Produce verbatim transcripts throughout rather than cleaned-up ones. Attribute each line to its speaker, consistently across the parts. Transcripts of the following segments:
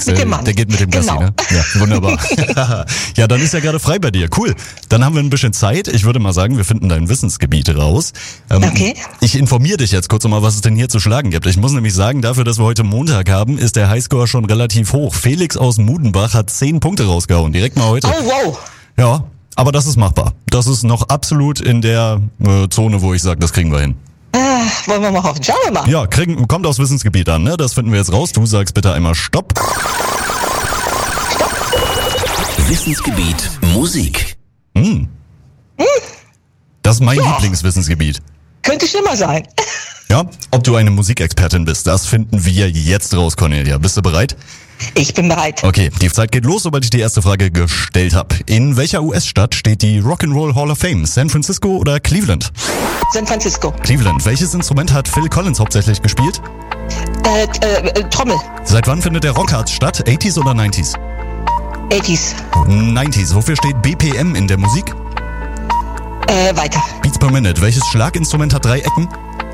Speaker 1: Felix,
Speaker 2: mit
Speaker 1: der,
Speaker 2: dem Mann.
Speaker 1: der geht mit dem Gassi,
Speaker 2: Genau.
Speaker 1: ne? Ja, wunderbar. Ja, dann ist ja gerade frei bei dir. Cool. Dann haben wir ein bisschen Zeit. Ich würde mal sagen, wir finden dein Wissensgebiet raus. Ähm,
Speaker 2: Okay.
Speaker 1: Ich informiere dich jetzt kurz nochmal, was es denn hier zu schlagen gibt. Ich muss nämlich sagen, dafür, dass wir heute Montag haben, ist der Highscore schon relativ hoch. Felix aus Mudenbach hat zehn Punkte rausgehauen. Direkt mal heute.
Speaker 2: Oh, wow.
Speaker 1: Ja, aber das ist machbar. Das ist noch absolut in der äh, Zone, wo ich sage, das kriegen wir hin.
Speaker 2: Äh, wollen wir mal hoffen. Schauen wir mal.
Speaker 1: Ja, kriegen, kommt aus Wissensgebiet an, ne? Das finden wir jetzt raus. Du sagst bitte einmal Stopp.
Speaker 3: Wissensgebiet Musik.
Speaker 1: Hm. Das ist mein
Speaker 2: Ja.
Speaker 1: Lieblingswissensgebiet.
Speaker 2: Könnte schlimmer sein.
Speaker 1: Ja, ob du eine Musikexpertin bist, das finden wir jetzt raus, Cornelia. Bist du bereit?
Speaker 2: Ich bin bereit.
Speaker 1: Okay, die Zeit geht los, sobald ich die erste Frage gestellt habe. In welcher U S-Stadt steht die Rock'n'Roll Hall of Fame? San Francisco oder Cleveland?
Speaker 2: San Francisco.
Speaker 1: Cleveland. Welches Instrument hat Phil Collins hauptsächlich gespielt?
Speaker 2: Äh, äh, äh, Trommel.
Speaker 1: Seit wann findet der Rockhard statt? achtziger oder neunziger?
Speaker 2: achtziger.
Speaker 1: neunziger. Wofür steht B P M in der Musik?
Speaker 2: Äh, weiter.
Speaker 1: Beats per Minute. Welches Schlaginstrument hat drei Ecken?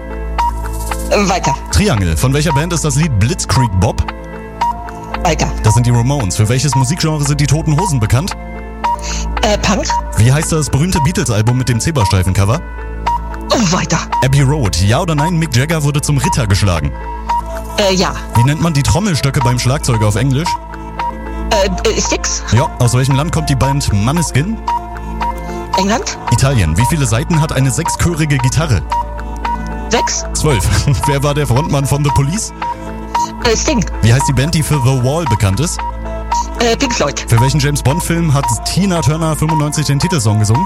Speaker 2: Äh, weiter.
Speaker 1: Triangel. Von welcher Band ist das Lied Blitzkrieg Bob?
Speaker 2: Weiter.
Speaker 1: Das sind die Ramones. Für welches Musikgenre sind die Toten Hosen bekannt?
Speaker 2: Äh, Punk.
Speaker 1: Wie heißt das berühmte Beatles-Album mit dem Zebrastreifen-Cover?
Speaker 2: Oh, weiter.
Speaker 1: Abbey Road. Ja oder nein, Mick Jagger wurde zum Ritter geschlagen.
Speaker 2: Äh, ja.
Speaker 1: Wie nennt man die Trommelstöcke beim Schlagzeuger auf Englisch?
Speaker 2: Äh, äh, Sticks.
Speaker 1: Ja. Aus welchem Land kommt die Band Måneskin?
Speaker 2: England.
Speaker 1: Italien. Wie viele Saiten hat eine sechschörige Gitarre?
Speaker 2: Sechs.
Speaker 1: Zwölf. Wer war der Frontmann von The Police?
Speaker 2: Äh, Sting.
Speaker 1: Wie heißt die Band, die für The Wall bekannt ist?
Speaker 2: Äh, Pink Floyd.
Speaker 1: Für welchen James-Bond-Film hat Tina Turner fünfundneunzig den Titelsong gesungen?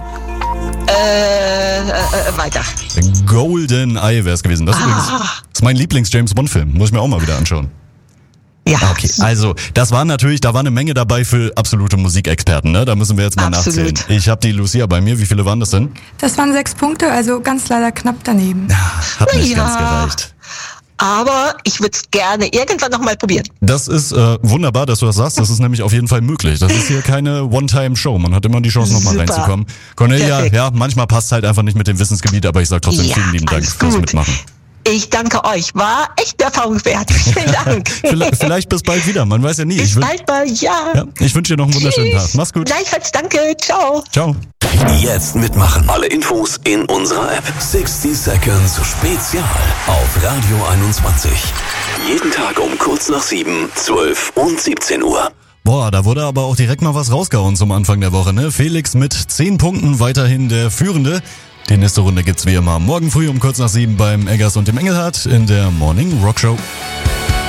Speaker 2: Äh, äh, äh, weiter.
Speaker 1: Golden Eye wäre es gewesen. Das ist, übrigens, das ist mein Lieblings-James-Bond-Film. Muss ich mir auch mal wieder anschauen.
Speaker 2: Ja.
Speaker 1: Okay, also das war natürlich, da war eine Menge dabei für absolute Musikexperten, ne? Da müssen wir jetzt mal
Speaker 2: Absolut.
Speaker 1: nachzählen. Ich habe die Lucia bei mir. Wie viele waren das denn?
Speaker 4: Das waren sechs Punkte, also ganz leider knapp daneben.
Speaker 1: Hat nicht
Speaker 2: Ja.
Speaker 1: ganz gereicht.
Speaker 2: Aber ich würde es gerne irgendwann noch mal probieren.
Speaker 1: Das ist äh, wunderbar, dass du das sagst. Das ist nämlich auf jeden Fall möglich. Das ist hier keine One-Time-Show. Man hat immer die Chance, nochmal
Speaker 2: Super.
Speaker 1: reinzukommen. Cornelia,
Speaker 2: Perfekt.
Speaker 1: ja, manchmal passt halt einfach nicht mit dem Wissensgebiet, aber ich sag trotzdem
Speaker 2: Ja,
Speaker 1: vielen lieben Dank
Speaker 2: alles
Speaker 1: fürs
Speaker 2: gut.
Speaker 1: Mitmachen.
Speaker 2: Ich danke euch. War echt eine Erfahrung wert. Vielen Dank.
Speaker 1: Vielleicht, vielleicht bis bald wieder. Man weiß ja nie.
Speaker 2: Bis
Speaker 1: Ich, wün-
Speaker 2: bald mal. Ja.
Speaker 1: ja, ich wünsche dir noch einen wunderschönen
Speaker 2: Tschüss.
Speaker 1: Tag. Mach's gut.
Speaker 2: Gleichfalls. Danke. Ciao.
Speaker 1: Ciao.
Speaker 3: Jetzt mitmachen. Alle Infos in unserer App. sechzig Seconds Spezial auf Radio einundzwanzig. Jeden Tag um kurz nach sieben, zwölf und siebzehn Uhr.
Speaker 1: Boah, da wurde aber auch direkt mal was rausgehauen zum Anfang der Woche, ne? Felix mit zehn Punkten weiterhin der Führende. Die nächste Runde gibt's wie immer morgen früh um kurz nach sieben beim Eggers und dem Engelhardt in der Morning Rock Show.